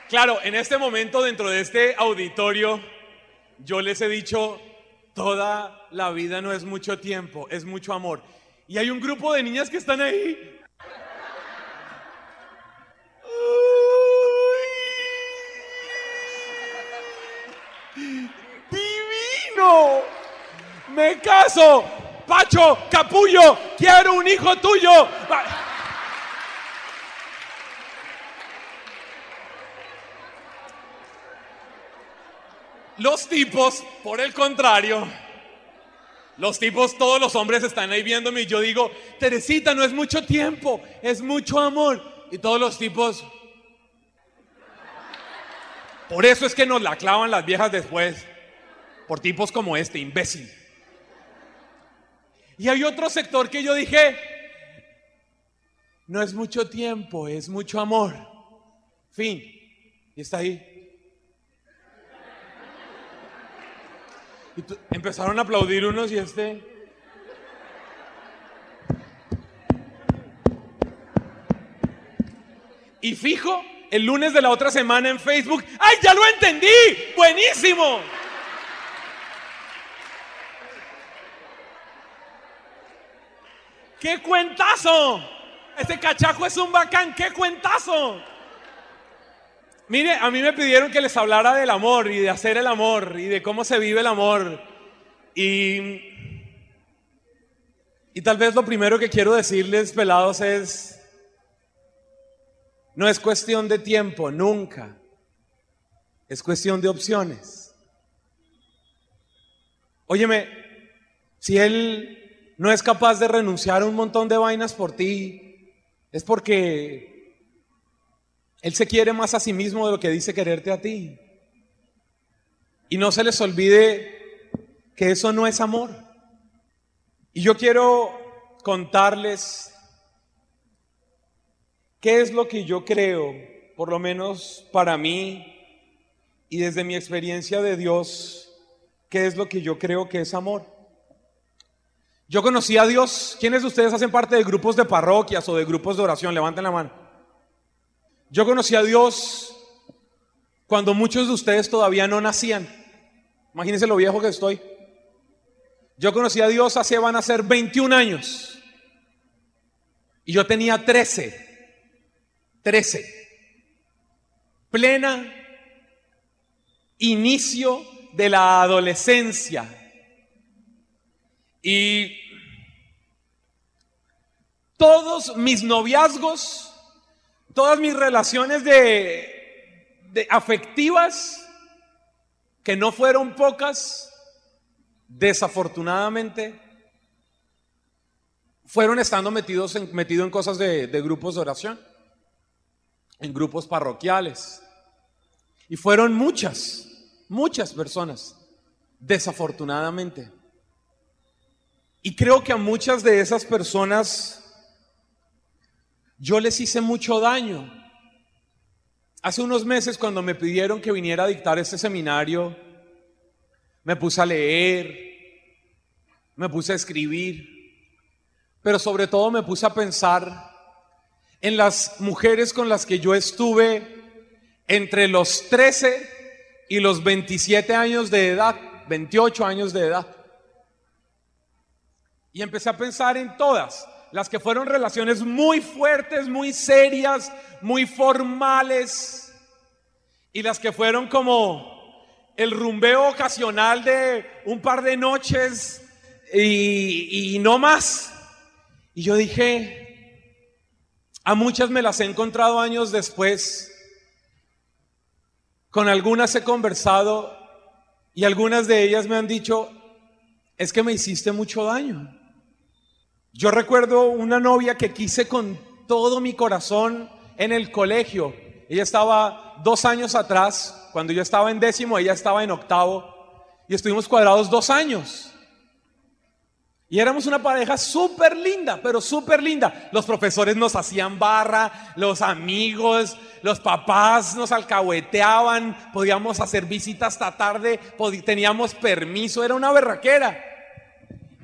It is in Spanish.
Claro, en este momento dentro de este auditorio, yo les he dicho, toda la vida no es mucho tiempo, es mucho amor. Y hay un grupo de niñas que están ahí. ¡Uy! ¡Divino! ¡Me caso! ¡Pacho, capullo! ¡Quiero un hijo tuyo! Los tipos, por el contrario, todos los hombres están ahí viéndome y yo digo, Teresita, no es mucho tiempo, es mucho amor. Y todos los tipos, por eso es que nos la clavan las viejas después, por tipos como este, imbécil. Y hay otro sector que yo dije, no es mucho tiempo, es mucho amor. Fin. Y está ahí. Y empezaron a aplaudir unos y Y fijo, el lunes de la otra semana en Facebook, ¡ay, ya lo entendí! ¡Buenísimo! ¡Qué cuentazo! Este cachaco es un bacán, ¡qué cuentazo! Mire, a mí me pidieron que les hablara del amor y de hacer el amor y de cómo se vive el amor. Y tal vez lo primero que quiero decirles, pelados, es: no es cuestión de tiempo, nunca. Es cuestión de opciones. Óyeme, si él no es capaz de renunciar a un montón de vainas por ti, es porque él se quiere más a sí mismo de lo que dice quererte a ti. Y no se les olvide que eso no es amor. Y yo quiero contarles qué es lo que yo creo, por lo menos para mí y desde mi experiencia de Dios, qué es lo que yo creo que es amor. Yo conocí a Dios. ¿Quiénes de ustedes hacen parte de grupos de parroquias o de grupos de oración? Levanten la mano. Yo conocí a Dios cuando muchos de ustedes todavía no nacían. Imagínense lo viejo que estoy. Yo conocí a Dios van a ser 21 años. Y yo tenía 13. Plena inicio de la adolescencia. Y todos mis noviazgos, todas mis relaciones de afectivas, que no fueron pocas, desafortunadamente, fueron estando metido en cosas de grupos de oración, en grupos parroquiales. Y fueron muchas personas, desafortunadamente. Y creo que a muchas de esas personas yo les hice mucho daño. Hace unos meses, cuando me pidieron que viniera a dictar este seminario, me puse a leer, me puse a escribir, pero sobre todo me puse a pensar en las mujeres con las que yo estuve entre los 13 y los 27 años de edad, 28 años de edad. Y empecé a pensar en todas las que fueron relaciones muy fuertes, muy serias, muy formales, y las que fueron como el rumbeo ocasional de un par de noches y no más. Y yo dije, a muchas me las he encontrado años después, con algunas he conversado y algunas de ellas me han dicho, es que me hiciste mucho daño. Yo recuerdo una novia que quise con todo mi corazón en el colegio. Ella estaba 2 años atrás, cuando yo estaba en 10º, ella estaba en 8º, y estuvimos cuadrados 2 años. Y éramos una pareja súper linda, pero súper linda. Los profesores nos hacían barra, los amigos, los papás nos alcahueteaban, podíamos hacer visitas hasta tarde, teníamos permiso, era una berraquera.